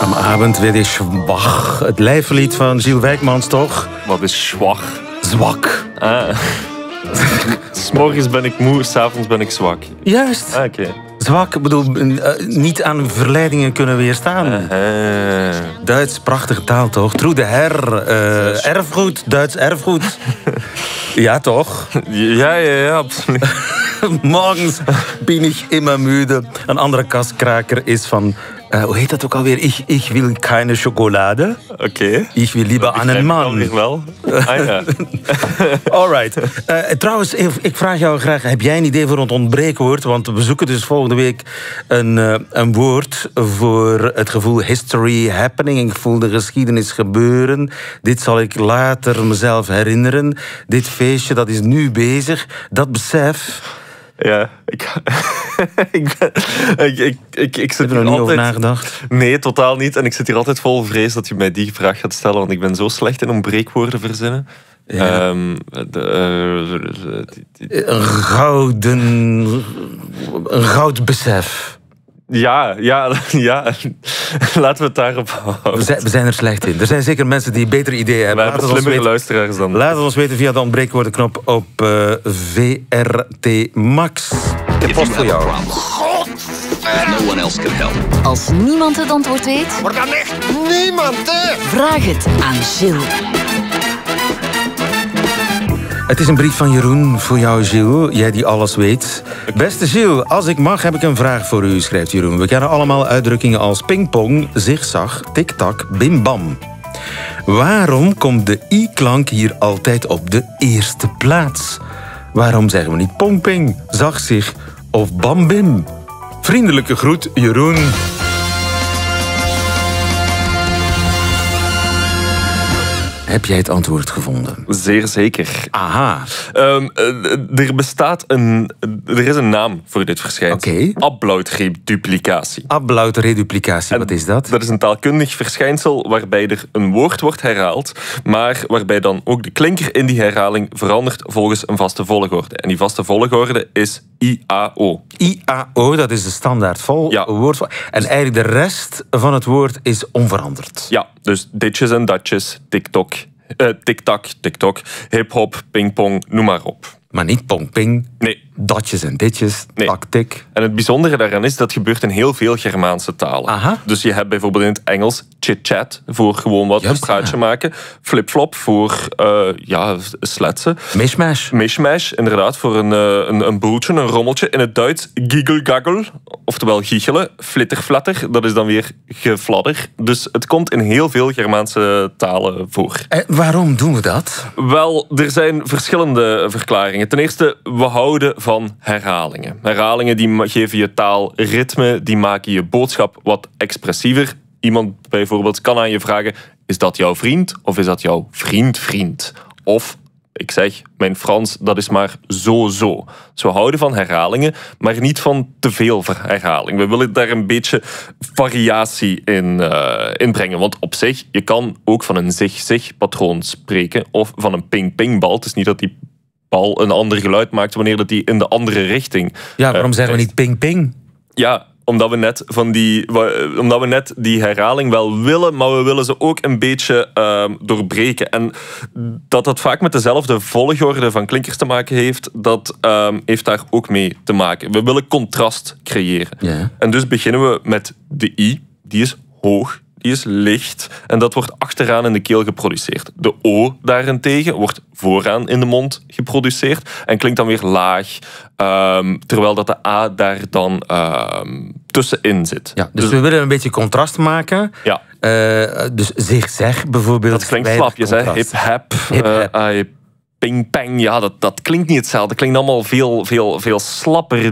Am Abend werd ik schwach. Het lijflied van Gilles Wijkmans, toch? Wat is schwach? Zwak. Ah. 'S Morgens ben ik moe, 's avonds ben ik zwak. Juist. Ah, oké. Zwak, ik bedoel, niet aan verleidingen kunnen weerstaan. Duits, prachtige taal, toch? True de her, erfgoed, Duits erfgoed. Ja, toch? Ja, absoluut. Morgens ben ik immer müde. Een andere kaskraker is van... hoe heet dat ook alweer? Ik wil keine chocolade. Oké. Ik wil liever aan een man. Wel. Ah, ja. Alright. Trouwens, ik vraag jou graag... Heb jij een idee voor het ontbreekwoord? Want we zoeken dus volgende week een woord voor het gevoel history happening. Ik voel de geschiedenis gebeuren. Dit zal ik later mezelf herinneren. Dit feestje, dat is nu bezig. Dat besef... Ja, ik zit Heb je er niet over nagedacht? Nee, totaal niet. En ik zit hier altijd vol vrees dat je mij die vraag gaat stellen, want ik ben zo slecht in ontbreekwoorden verzinnen. Ja. Een goud besef. Ja. Laten we het daarop houden. We zijn er slecht in. Er zijn zeker mensen die betere ideeën hebben. We hebben slimmere luisteraars dan. Laat het ons weten via de ontbreekwoordenknop op VRT Max. De post voor jou. No one else can help. Als niemand het antwoord weet... Maar dan echt niemand, hè? Vraag het aan Gilles. Het is een brief van Jeroen voor jou, Gilles. Jij die alles weet. Beste Gilles, als ik mag heb ik een vraag voor u, schrijft Jeroen. We kennen allemaal uitdrukkingen als pingpong, zigzag, tik-tak, bim-bam. Waarom komt de i-klank hier altijd op de eerste plaats? Waarom zeggen we niet pong-ping, zag-zich of bam-bim? Vriendelijke groet, Jeroen. Heb jij het antwoord gevonden? Zeer zeker. Aha. Er is een naam voor dit verschijnsel. Oké. Ablautreduplicatie. Ablautreduplicatie, wat is dat? Dat is een taalkundig verschijnsel waarbij er een woord wordt herhaald, maar waarbij dan ook de klinker in die herhaling verandert volgens een vaste volgorde. En die vaste volgorde is IAO. IAO, dat is de standaard woord. En eigenlijk de rest van het woord is onveranderd. Ja, dus ditjes en datjes, TikTok, TikTok, hip-hop, pingpong, noem maar op. Maar niet pong-ping, Nee. datjes en ditjes, tak-tik. En het bijzondere daaraan is dat gebeurt in heel veel Germaanse talen. Aha. Dus je hebt bijvoorbeeld in het Engels chit-chat voor gewoon wat een praatje maken. Flip-flop voor sletsen. Mishmash. Mishmash, inderdaad, voor een boeltje, een rommeltje. In het Duits giggle-gaggle, oftewel giechelen. Flitter-flatter, dat is dan weer gefladder. Dus het komt in heel veel Germaanse talen voor. Waarom doen we dat? Wel, er zijn verschillende verklaringen. Ten eerste, we houden van herhalingen. Herhalingen die geven je taal ritme, die maken je boodschap wat expressiever. Iemand bijvoorbeeld kan aan je vragen, is dat jouw vriend of is dat jouw vriend? Of, ik zeg, mijn Frans, dat is maar zo. Dus we houden van herhalingen, maar niet van te veel herhaling. We willen daar een beetje variatie in brengen. Want op zich, je kan ook van een zich-patroon spreken of van een ping-ping-bal. Het is niet dat die bal een ander geluid maakt wanneer dat die in de andere richting... Ja, waarom zeggen we niet ping-ping? Ja, omdat we net die herhaling wel willen, maar we willen ze ook een beetje doorbreken. En dat vaak met dezelfde volgorde van klinkers te maken heeft, dat heeft daar ook mee te maken. We willen contrast creëren. Ja. En dus beginnen we met de i, die is hoog. Die is licht en dat wordt achteraan in de keel geproduceerd. De O daarentegen wordt vooraan in de mond geproduceerd en klinkt dan weer laag, terwijl dat de A daar dan tussenin zit. Ja, dus we willen een beetje contrast maken. Ja. Dus zeg bijvoorbeeld. Dat klinkt slapjes, hè? Hip-hap. Ping-pang, ja, dat klinkt niet hetzelfde. Dat klinkt allemaal veel slapper.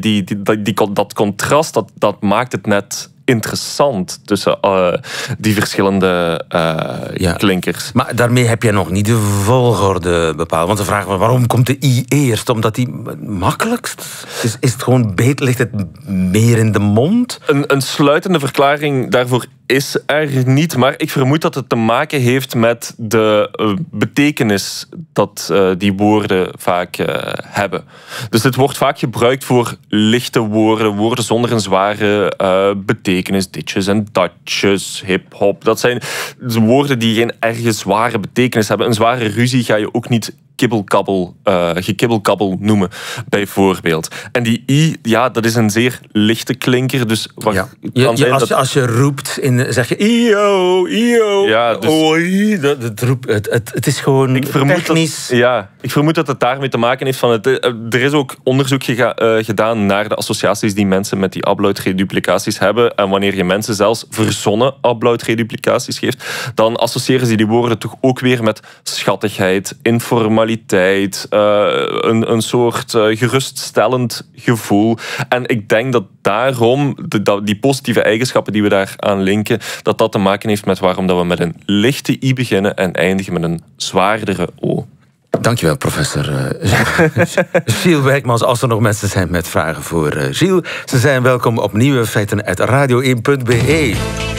Dat contrast, dat maakt het net interessant tussen die verschillende klinkers. Maar daarmee heb je nog niet de volgorde bepaald. Want dan vragen we, waarom komt de I eerst? Omdat die makkelijkst is het gewoon beter, ligt het meer in de mond? Een sluitende verklaring daarvoor is er niet, maar ik vermoed dat het te maken heeft met de betekenis dat die woorden vaak hebben. Dus dit wordt vaak gebruikt voor lichte woorden zonder een zware betekenis. Ditjes en datjes, hip-hop. Dat zijn woorden die geen erg zware betekenis hebben. Een zware ruzie ga je ook niet gekibbelkabbel noemen, bijvoorbeeld. En die i, ja, dat is een zeer lichte klinker. Dus als je roept, zeg je io, io, ja, dus, oi. Het is gewoon technisch. Ik vermoed dat het daarmee te maken heeft. Er is ook onderzoek gedaan naar de associaties die mensen met die ablaut-reduplicaties hebben. En wanneer je mensen zelfs verzonnen ablaut-reduplicaties geeft, dan associëren ze die woorden toch ook weer met schattigheid, informaliteit, een soort geruststellend gevoel. En ik denk dat daarom die positieve eigenschappen die we daar aan linken, dat te maken heeft met waarom dat we met een lichte i beginnen en eindigen met een zwaardere o. Dankjewel, professor Gilles Wijkmans. Als er nog mensen zijn met vragen voor Gilles, ze zijn welkom op nieuwe feiten uit radio1.be.